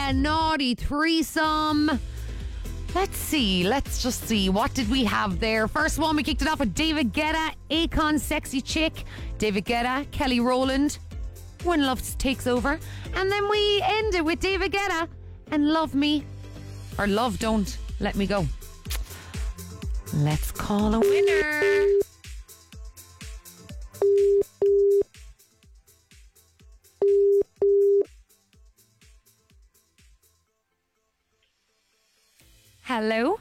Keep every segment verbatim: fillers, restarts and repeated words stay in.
yeah, naughty threesome. Let's see, let's just see. What did we have there? First one, we kicked it off with David Guetta, Akon, Sexy Chick. David Guetta, Kelly Rowland, When Love Takes Over. And then we ended with David Guetta and Love Me, or Love Don't Let Me Go. Let's call a winner. Hello.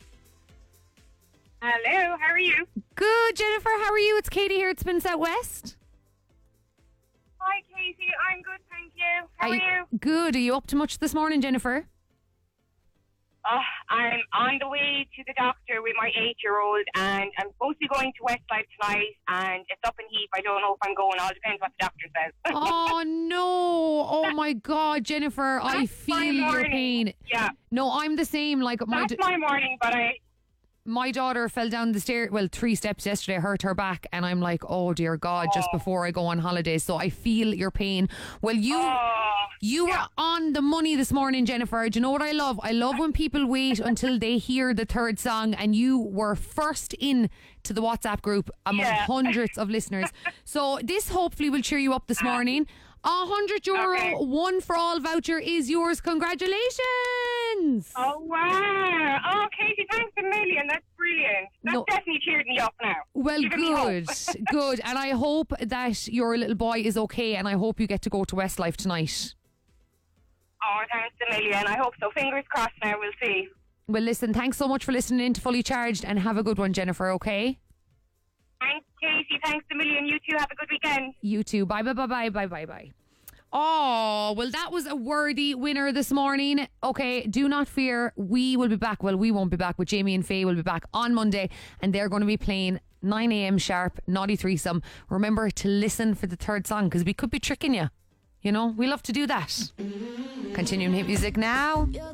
Hello, how are you? Good, Jennifer. How are you? It's Katie here at Spin Southwest. Hi, Katie. I'm good, thank you. How are, are you? Good. Are you up to much this morning, Jennifer? Oh, I'm on the way to the doctor with my eight-year-old, and I'm supposed to be going to Westlife tonight, and it's up in Heath. I don't know if I'm going. All depends what the doctor says. Oh, no. Oh, my God, Jennifer. That's I feel your pain. Yeah. No, I'm the same. Like my That's my morning, but I... My daughter fell down the stair, well, three steps yesterday, hurt her back, and I'm like, oh dear God, oh. just before I go on holidays. So I feel your pain. Well, you oh, you yeah. were on the money this morning, Jennifer. Do you know what I love? I love when people wait until they hear the third song, and you were first in to the WhatsApp group among yeah. hundreds of listeners. So this hopefully will cheer you up this morning. A hundred euro okay. one for all voucher is yours. Congratulations! Oh wow! Oh, Katie, thanks a million. That's brilliant. That's No. definitely cheered me up now. Well, Giving me good, hope. good, and I hope that your little boy is okay, and I hope you get to go to Westlife tonight. Oh, thanks a million. I hope so. Fingers crossed. Now we'll see. Well, listen, thanks so much for listening in to Fully Charged, and have a good one, Jennifer. Okay. Thanks, Katie. Thanks a million. You too. Have a good weekend. You too. Bye, bye, bye, bye, bye, bye, bye. Oh, well, that was a worthy winner this morning. Okay, do not fear. We will be back. Well, we won't be back, but Jamie and Faye will be back on Monday, and they're going to be playing nine a.m. sharp, Naughty Threesome. Remember to listen for the third song, because we could be tricking you. You know, we love to do that. Continuing hit music now.